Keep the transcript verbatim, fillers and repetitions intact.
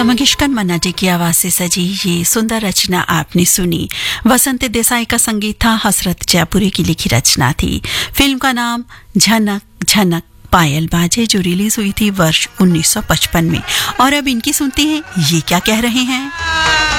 लता मंगेशकर मन्ना डे की आवाज से सजी ये सुंदर रचना आपने सुनी। वसंत देसाई का संगीत था, हसरत जयपुरी की लिखी रचना थी। फिल्म का नाम झनक झनक पायल बाजे, जो रिलीज हुई थी वर्ष उन्नीस सौ पचपन में। और अब इनकी सुनते हैं ये क्या कह रहे हैं।